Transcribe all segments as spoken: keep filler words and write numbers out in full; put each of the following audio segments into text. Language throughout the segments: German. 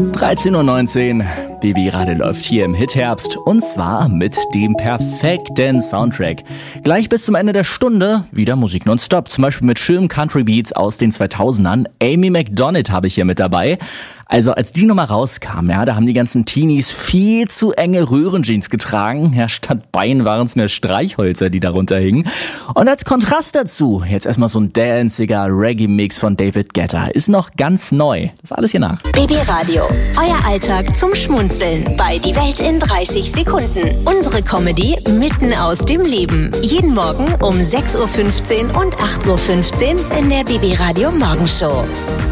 dreizehn Uhr neunzehn, Baby Radio läuft hier im Hitherbst und zwar mit dem perfekten Soundtrack. Gleich bis zum Ende der Stunde wieder Musik nonstop, zum Beispiel mit schönen Country Beats aus den zweitausendern. Amy Macdonald habe ich hier mit dabei. Also als die Nummer rauskam, ja, da haben die ganzen Teenies viel zu enge Röhrenjeans getragen. Ja, statt Beinen waren es mehr Streichhölzer, die darunter hingen. Und als Kontrast dazu, jetzt erstmal so ein danciger Reggae-Mix von David Guetta. Ist noch ganz neu. Das ist alles hier nach. Baby Radio, euer Alltag zum Schmunzeln bei Die Welt in dreißig Sekunden. Unsere Comedy mitten aus dem Leben. Jeden Morgen um sechs Uhr fünfzehn und acht Uhr fünfzehn in der Baby Radio Morgenshow.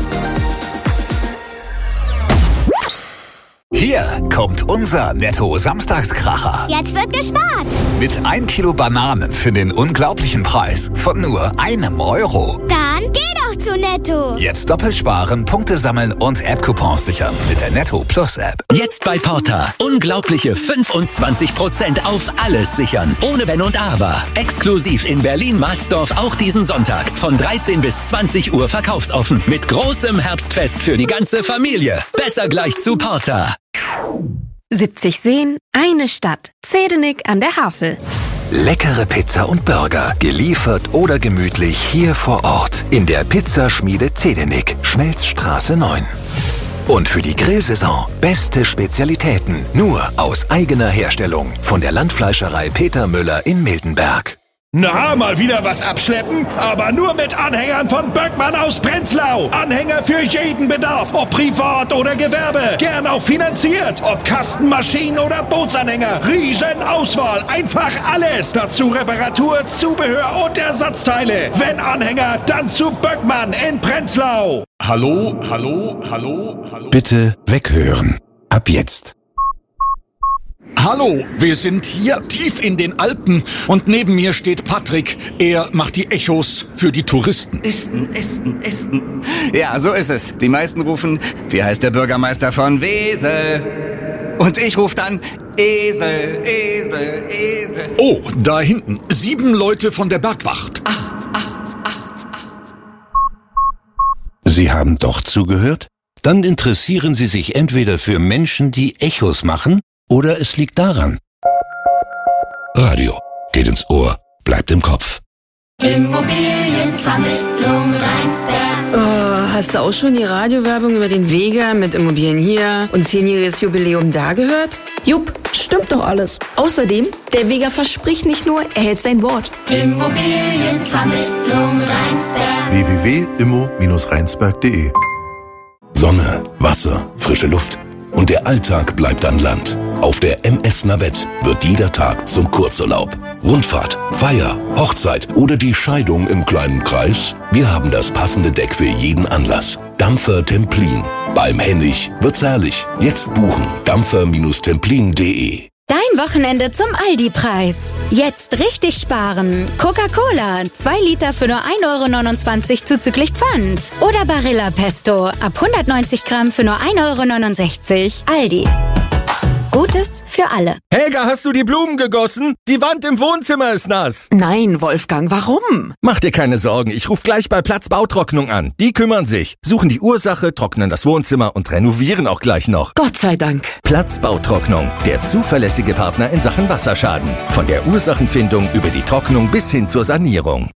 Hier kommt unser Netto-Samstagskracher. Jetzt wird gespart. Mit ein Kilo Bananen für den unglaublichen Preis von nur einem Euro. Dann geh doch zu Netto. Jetzt doppelt sparen, Punkte sammeln und App-Coupons sichern mit der Netto Plus App. Jetzt bei Porter. Unglaubliche fünfundzwanzig Prozent auf alles sichern. Ohne Wenn und Aber. Exklusiv in Berlin-Marsdorf auch diesen Sonntag. Von dreizehn bis zwanzig Uhr verkaufsoffen. Mit großem Herbstfest für die ganze Familie. Besser gleich zu Porter. siebzig Seen, eine Stadt. Zedenik an der Havel. Leckere Pizza und Burger, geliefert oder gemütlich hier vor Ort. In der Pizzaschmiede Zedenik, Schmelzstraße neun. Und für die Grillsaison beste Spezialitäten, nur aus eigener Herstellung. Von der Landfleischerei Peter Müller in Miltenberg. Na, mal wieder was abschleppen? Aber nur mit Anhängern von Böckmann aus Prenzlau. Anhänger für jeden Bedarf, ob privat oder Gewerbe. Gern auch finanziert. Ob Kastenmaschinen oder Bootsanhänger. Riesenauswahl, einfach alles. Dazu Reparatur, Zubehör und Ersatzteile. Wenn Anhänger, dann zu Böckmann in Prenzlau. Hallo, hallo, hallo, hallo. Bitte weghören. Ab jetzt. Hallo, wir sind hier tief in den Alpen und neben mir steht Patrick. Er macht die Echos für die Touristen. Esten, Esten, Esten. Ja, so ist es. Die meisten rufen, wie heißt der Bürgermeister von Wesel? Und ich rufe dann Esel, Esel, Esel. Oh, da hinten. Sieben Leute von der Bergwacht. Acht, acht, acht, acht. Sie haben doch zugehört? Dann interessieren Sie sich entweder für Menschen, die Echos machen, oder es liegt daran. Radio geht ins Ohr, bleibt im Kopf. Immobilienvermittlung Rheinsberg. Oh, hast du auch schon die Radiowerbung über den Vega mit Immobilien hier und zehnjähriges Jubiläum da gehört? Jupp, stimmt doch alles. Außerdem, der Vega verspricht nicht nur, er hält sein Wort. Immobilienvermittlung Rheinsberg. w w w punkt immo Bindestrich rheinsberg punkt de Sonne, Wasser, frische Luft und der Alltag bleibt an Land. Auf der M S Navette wird jeder Tag zum Kurzurlaub. Rundfahrt, Feier, Hochzeit oder die Scheidung im kleinen Kreis? Wir haben das passende Deck für jeden Anlass. Dampfer Templin. Beim Hennig wird's herrlich. Jetzt buchen. dampfer templin punkt de. Dein Wochenende zum Aldi-Preis. Jetzt richtig sparen. Coca-Cola, zwei Liter für nur ein Euro neunundzwanzig zuzüglich Pfand. Oder Barilla Pesto, ab hundertneunzig Gramm für nur ein Euro neunundsechzig. Aldi. Gutes für alle. Helga, hast du die Blumen gegossen? Die Wand im Wohnzimmer ist nass. Nein, Wolfgang, warum? Mach dir keine Sorgen, ich rufe gleich bei Platz Bautrocknung an. Die kümmern sich, suchen die Ursache, trocknen das Wohnzimmer und renovieren auch gleich noch. Gott sei Dank. Platz Bautrocknung, der zuverlässige Partner in Sachen Wasserschaden. Von der Ursachenfindung über die Trocknung bis hin zur Sanierung.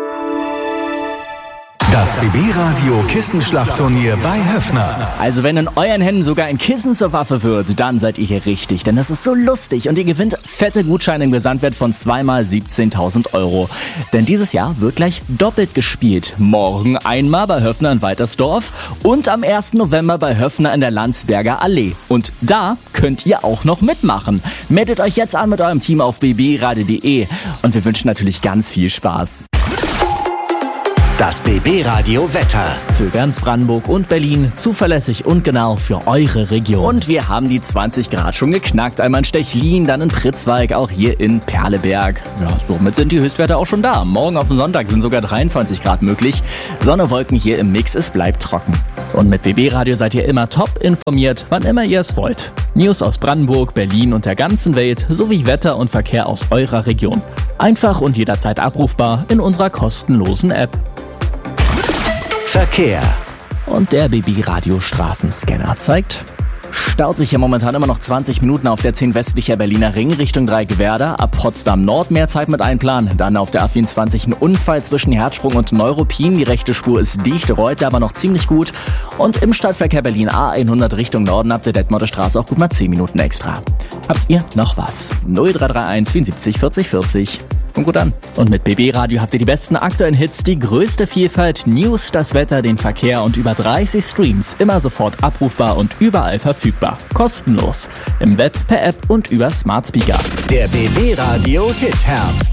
Das B B-Radio Kissenschlachtturnier bei Höffner. Also wenn in euren Händen sogar ein Kissen zur Waffe wird, dann seid ihr hier richtig, denn das ist so lustig und ihr gewinnt fette Gutscheine im Gesamtwert von zweimal siebzehntausend Euro. Denn dieses Jahr wird gleich doppelt gespielt. Morgen einmal bei Höffner in Waltersdorf und am ersten November bei Höffner in der Landsberger Allee. Und da könnt ihr auch noch mitmachen. Meldet euch jetzt an mit eurem Team auf b b radio punkt de und wir wünschen natürlich ganz viel Spaß. Das B B-Radio Wetter. Für ganz Brandenburg und Berlin zuverlässig und genau für eure Region. Und wir haben die zwanzig Grad schon geknackt. Einmal in Stechlin, dann in Pritzwalk, auch hier in Perleberg. Ja, somit sind die Höchstwerte auch schon da. Morgen auf den Sonntag sind sogar dreiundzwanzig Grad möglich. Sonne, Wolken hier im Mix, es bleibt trocken. Und mit B B-Radio seid ihr immer top informiert, wann immer ihr es wollt. News aus Brandenburg, Berlin und der ganzen Welt sowie Wetter und Verkehr aus eurer Region. Einfach und jederzeit abrufbar in unserer kostenlosen App. Verkehr. Und der B B-Radio Straßenscanner zeigt Staut sich hier momentan immer noch zwanzig Minuten auf der zehn westlicher Berliner Ring Richtung Dreieckwerder. Ab Potsdam Nord mehr Zeit mit einplanen. Dann auf der A vierundzwanzig ein Unfall zwischen Herzsprung und Neuruppin. Die rechte Spur ist dicht, rollt aber noch ziemlich gut. Und im Stadtverkehr Berlin A hundert Richtung Norden ab der Detmolder Straße auch gut mal zehn Minuten extra. Habt ihr noch was? null drei drei eins vierundsiebzig vierzig vierzig. Und gut an. Und mit B B Radio habt ihr die besten aktuellen Hits, die größte Vielfalt, News, das Wetter, den Verkehr und über dreißig Streams. Immer sofort abrufbar und überall verfügbar. Kostenlos. Im Web, per App und über Smart Speaker. Der B B Radio Hit Herbst.